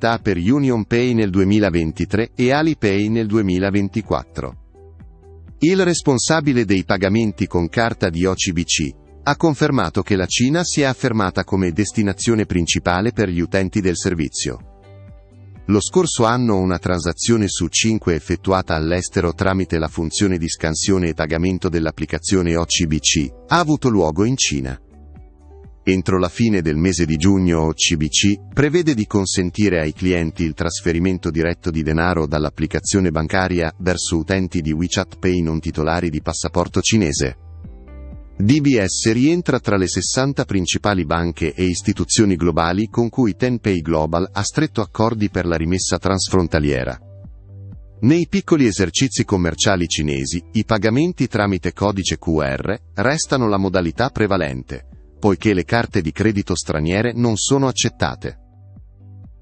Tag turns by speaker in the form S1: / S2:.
S1: modalità per UnionPay nel 2023 e Alipay nel 2024. Il responsabile dei pagamenti con carta di OCBC ha confermato che la Cina si è affermata come destinazione principale per gli utenti del servizio. Lo scorso anno una transazione su 5 effettuata all'estero tramite la funzione di scansione e pagamento dell'applicazione OCBC ha avuto luogo in Cina. Entro la fine del mese di giugno OCBC prevede di consentire ai clienti il trasferimento diretto di denaro dall'applicazione bancaria verso utenti di WeChat Pay non titolari di passaporto cinese. DBS rientra tra le 60 principali banche e istituzioni globali con cui Tenpay Global ha stretto accordi per la rimessa transfrontaliera. Nei piccoli esercizi commerciali cinesi, i pagamenti tramite codice QR restano la modalità prevalente, poiché le carte di credito straniere non sono accettate.